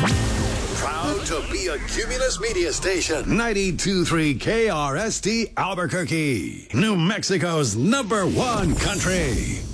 Proud to be a Cumulus Media Station. 92.3 KRST Albuquerque. New Mexico's #1 country.